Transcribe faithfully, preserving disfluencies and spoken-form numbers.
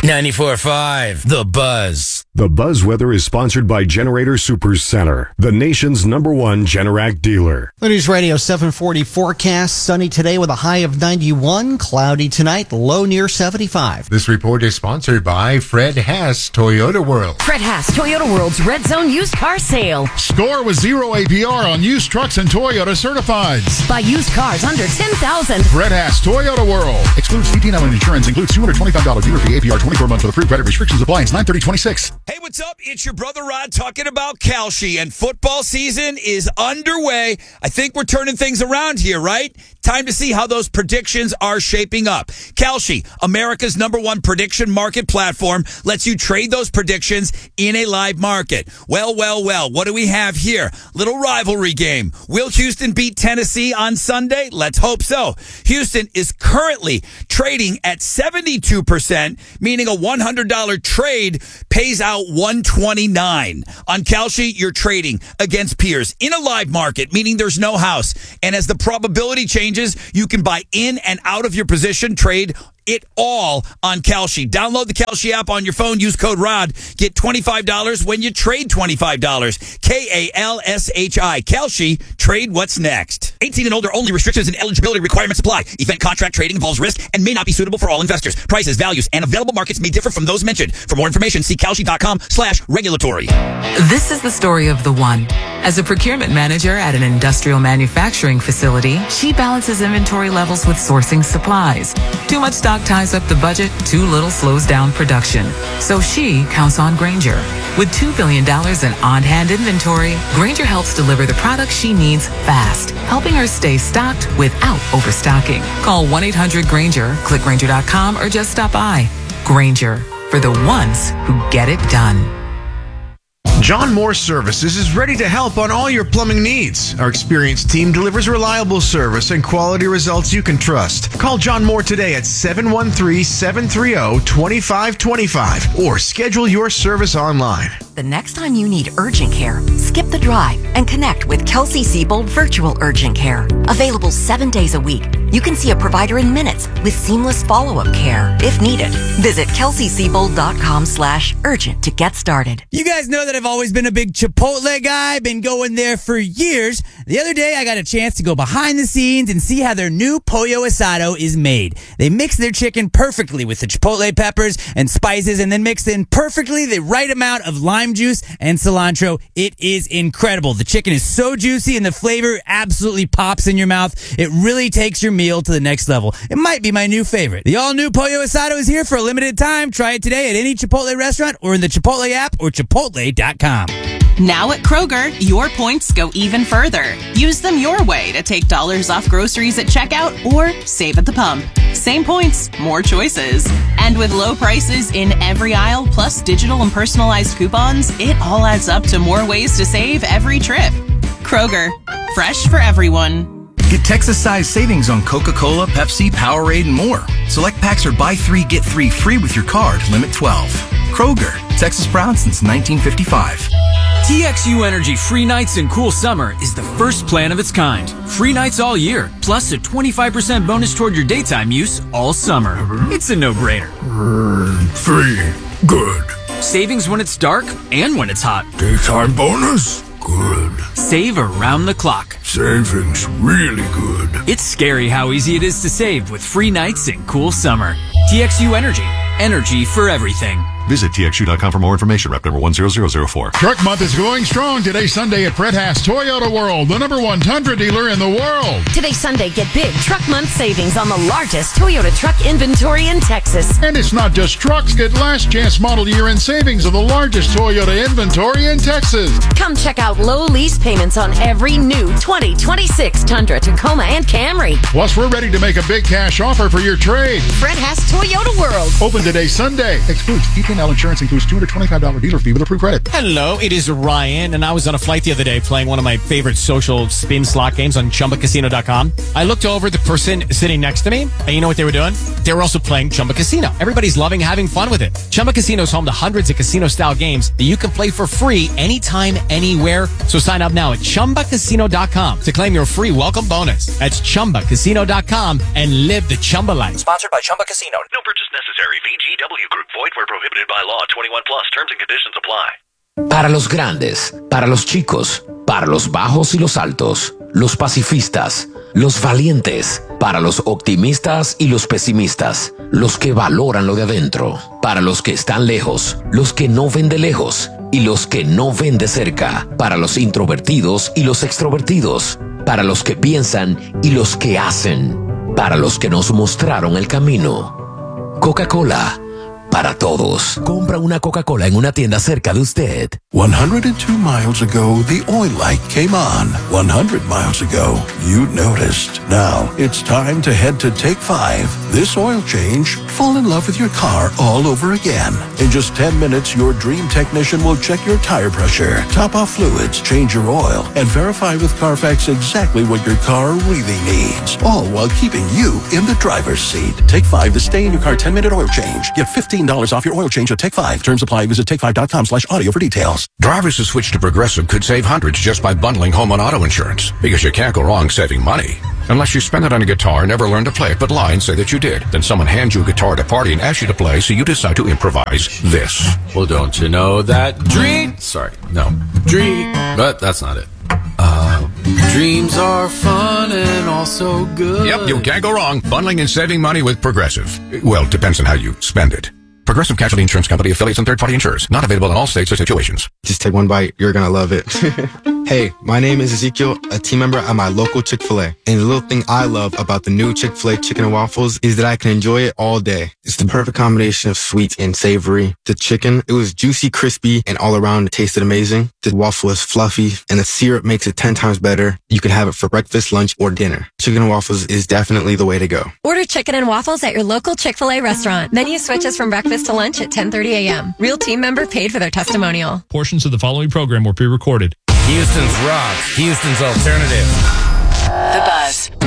ninety-four point five, The Buzz. The Buzz Weather is sponsored by Generator Supercenter, the nation's number one Generac dealer. The News Radio seven forty forecast. Sunny today with a high of ninety-one. Cloudy tonight, low near seventy-five. This report is sponsored by Fred Haas Toyota World. Fred Haas Toyota World's Red Zone used car sale. Score with zero A P R on used trucks and Toyota certifieds. Buy used cars under ten thousand. Fred Haas Toyota World. Excludes fifteen L and insurance. Includes two hundred twenty-five dollars dealer fee A P R twenty-four months with approved credit restrictions apply. It's nine thirty twenty-six. Hey, what's up? It's your brother Rod talking about Kalshi, and football season is underway. I think we're turning things around here, right? Time to see how those predictions are shaping up. Kalshi, America's number one prediction market platform, lets you trade those predictions in a live market. Well, well, well, what do we have here? Little rivalry game. Will Houston beat Tennessee on Sunday? Let's hope so. Houston is currently trading at seventy-two percent, meaning a one hundred dollars trade pays out one twenty-nine. On Kalshi, you're trading against peers in a live market, meaning there's no house. And as the probability changes, you can buy in and out of your position, trade it all on Kalshi. Download the Kalshi app on your phone. Use code ROD. Get twenty-five dollars when you trade twenty-five dollars. K A L S H I. Kalshi. Trade what's next. eighteen and older only. Restrictions and eligibility requirements apply. Event contract trading involves risk and may not be suitable for all investors. Prices, values, and available markets may differ from those mentioned. For more information, see Kalshi.com slash regulatory. This is the story of the one. As a procurement manager at an industrial manufacturing facility, she balances inventory levels with sourcing supplies. Too much stock ties up the budget, too little slows down production. So she counts on Grainger. With two billion dollars in on-hand inventory, Grainger helps deliver the products she needs fast, helping her stay stocked without overstocking. Call one eight hundred Grainger, click Grainger dot com, or just stop by. Grainger, for the ones who get it done. John Moore Services is ready to help on all your plumbing needs. Our experienced team delivers reliable service and quality results you can trust. Call John Moore today at seven one three, seven three zero, two five two five or schedule your service online. The next time you need urgent care, skip the drive and connect with Kelsey Siebold Virtual Urgent Care. Available seven days a week. You can see a provider in minutes with seamless follow-up care if needed. Visit kelsey siebold dot com slash urgent to get started. You guys know that I've always been a big Chipotle guy. Been going there for years. The other day, I got a chance to go behind the scenes and see how their new Pollo Asado is made. They mix their chicken perfectly with the Chipotle peppers and spices and then mix in perfectly the right amount of lime juice and cilantro. It is incredible. The chicken is so juicy and the flavor absolutely pops in your mouth. It really takes your meal to the next level. It might be my new favorite. The all-new Pollo Asado is here for a limited time. Try it today at any Chipotle restaurant or in the Chipotle app or chipotle dot com. Now at Kroger, your points go even further. Use them your way to take dollars off groceries at checkout or save at the pump. Same points, more choices. And with low prices in every aisle, plus digital and personalized coupons, it all adds up to more ways to save every trip. Kroger, fresh for everyone. Get Texas-sized savings on Coca-Cola, Pepsi, Powerade, and more. Select packs are buy three, get three free with your card. Limit twelve. Kroger, Texas proud since nineteen fifty-five. T X U Energy Free Nights and Cool Summer is the first plan of its kind. Free nights all year, plus a twenty-five percent bonus toward your daytime use all summer. It's a no-brainer. Free. Good. Savings when it's dark and when it's hot. Daytime bonus? Good. Save around the clock. Savings really good. It's scary how easy it is to save with free nights and cool summer. T X U Energy. Energy for everything. Visit T X U dot com for more information. Rep number one zero zero zero four. Truck Month is going strong today, Sunday at Fred Haas Toyota World, the number one Tundra dealer in the world. Today, Sunday, get big Truck Month savings on the largest Toyota truck inventory in Texas. And it's not just trucks. Get last chance model year end savings of the largest Toyota inventory in Texas. Come check out low lease payments on every new twenty twenty-six Tundra, Tacoma, and Camry. Plus, we're ready to make a big cash offer for your trade. Fred Haas Toyota World. Open today, Sunday. Excludes details T and L Insurance includes two hundred twenty-five dollars dealer fee with approved credit. Hello, it is Ryan, and I was on a flight the other day playing one of my favorite social spin slot games on Chumba Casino dot com. I looked over at the person sitting next to me, and you know what they were doing? They were also playing Chumba Casino. Everybody's loving having fun with it. Chumba Casino is home to hundreds of casino-style games that you can play for free anytime, anywhere. So sign up now at Chumba Casino dot com to claim your free welcome bonus. That's Chumba Casino dot com and live the Chumba life. Sponsored by Chumba Casino. No purchase necessary. V G W Group. Void where prohibited by law. twenty-one plus. Terms and conditions apply. Para los grandes, para los chicos, para los bajos y los altos, los pacifistas, los valientes, para los optimistas y los pesimistas, los que valoran lo de adentro, para los que están lejos, los que no ven de lejos y los que no ven de cerca, para los introvertidos y los extrovertidos, para los que piensan y los que hacen, para los que nos mostraron el camino. Coca-Cola, para todos. Compra una Coca-Cola en una tienda cerca de usted. one hundred two miles ago, the oil light came on. one hundred miles ago, you noticed. Now, it's time to head to Take five. This oil change, fall in love with your car all over again. In just ten minutes, your dream technician will check your tire pressure, top off fluids, change your oil, and verify with Carfax exactly what your car really needs. All while keeping you in the driver's seat. Take five, the stay in your car ten minute oil change. Get fifteen dollars off your oil change at Take five. Terms apply. Visit take five dot com slash audio for details. Drivers who switch to Progressive could save hundreds just by bundling home and auto insurance. Because you can't go wrong saving money. Unless you spend it on a guitar and never learn to play it, but lie and say that you did. Then someone hands you a guitar at a party and asks you to play, so you decide to improvise this. Well, don't you know that dream... Sorry, no. Dream... But that's not it. Uh, dreams are fun and also good. Yep, you can't go wrong. Bundling and saving money with Progressive. Well, depends on how you spend it. Progressive Casualty Insurance Company, affiliates, and third-party insurers. Not available in all states or situations. Just take one bite. You're going to love it. Hey, my name is Ezekiel, a team member at my local Chick-fil-A. And the little thing I love about the new Chick-fil-A chicken and waffles is that I can enjoy it all day. It's the perfect combination of sweet and savory. The chicken, it was juicy, crispy, and all around it tasted amazing. The waffle is fluffy, and the syrup makes it ten times better. You can have it for breakfast, lunch, or dinner. Chicken and waffles is definitely the way to go. Order chicken and waffles at your local Chick-fil-A restaurant. Menu switches from breakfast to lunch at ten thirty a.m. Real team member paid for their testimonial. Portions of the following program were pre-recorded. Houston's rock, Houston's alternative. The Buzz.